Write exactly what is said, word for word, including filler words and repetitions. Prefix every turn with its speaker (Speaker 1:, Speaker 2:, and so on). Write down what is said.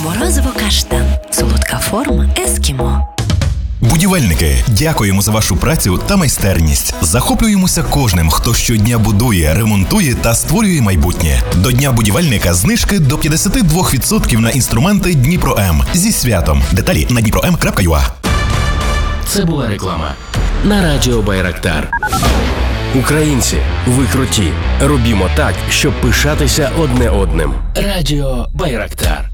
Speaker 1: Морозиво каштан. Солодка форма ескімо.
Speaker 2: Будівельники, дякуємо за вашу працю та майстерність. Захоплюємося кожним, хто щодня будує, ремонтує та створює майбутнє. До Дня будівельника знижки до п'ятдесят два відсотки на інструменти Дніпро-М. Зі святом. Деталі на дніпро ем крапка ю а.
Speaker 3: Це була реклама на радіо Байрактар. Українці, ви круті. Робімо так, щоб пишатися одне одним. Радіо Байрактар.